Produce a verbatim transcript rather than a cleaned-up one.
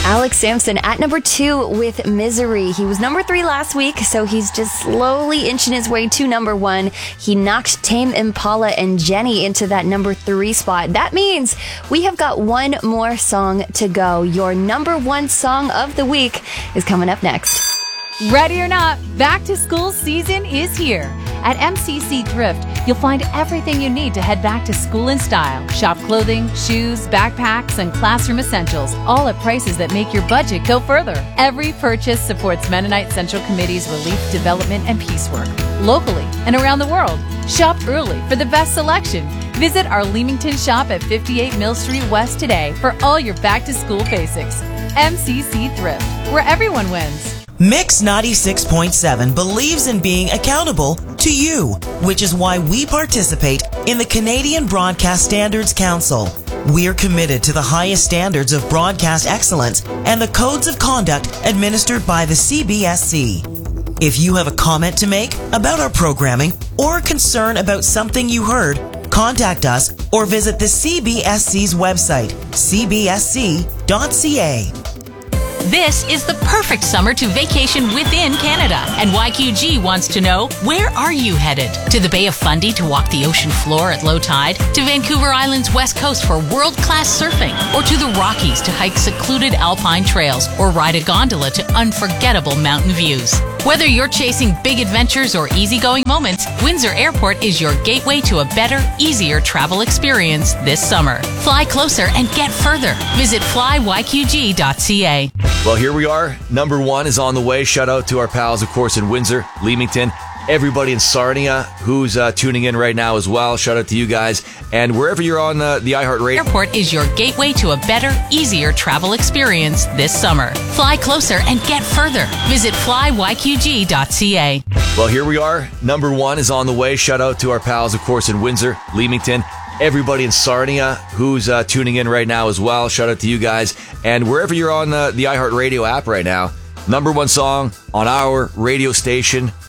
Alex Sampson at number two with Misery. He was number three last week, so he's just slowly inching his way to number one. He knocked Tame Impala and Jenny into that number three spot. That means we have got one more song to go. Your number one song of the week is coming up next. Ready or not, back to school season is here. At M C C Thrift, you'll find everything you need to head back to school in style. Shop clothing, shoes, backpacks, and classroom essentials, all at prices that make your budget go further. Every purchase supports Mennonite Central Committee's relief, development, and peace work, locally and around the world. Shop early for the best selection. Visit our Leamington shop at fifty-eight Mill Street West today for all your back-to-school basics. M C C Thrift, where everyone wins. Mix ninety-six point seven believes in being accountable to you, which is why we participate in the Canadian Broadcast Standards Council. We are committed to the highest standards of broadcast excellence and the codes of conduct administered by the C B S C. If you have a comment to make about our programming or a concern about something you heard, contact us or visit the C B S C's website, c b s c dot c a. This is the perfect summer to vacation within Canada, and Y Q G wants to know, where are you headed? To the Bay of Fundy to walk the ocean floor at low tide? To Vancouver Island's west coast for world-class surfing? Or to the Rockies to hike secluded alpine trails or ride a gondola to unforgettable mountain views? Whether you're chasing big adventures or easygoing moments, Windsor Airport is your gateway to a better, easier travel experience this summer. Fly closer and get further. Visit fly y q g dot c a. Well, here we are. Number one is on the way. Shout out to our pals, of course, in Windsor, Leamington, everybody in Sarnia who's uh, tuning in right now as well. Shout out to you guys. And wherever you're on uh, the iHeartRadio. Airport is your gateway to a better, easier travel experience this summer. Fly closer and get further. Visit fly y q g dot c a. Well, here we are. Number one is on the way. Shout out to our pals, of course, in Windsor, Leamington, everybody in Sarnia who's uh, tuning in right now as well. Shout out to you guys. And wherever you're on uh, the iHeartRadio app right now, number one song on our radio station.